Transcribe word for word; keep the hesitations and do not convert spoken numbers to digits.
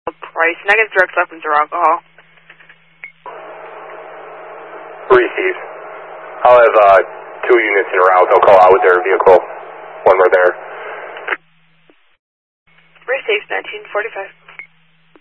Price, negative direct weapons or alcohol. Received. I'll have uh, two units in route. They'll call out with their vehicle when we're there. Received, nineteen forty-five.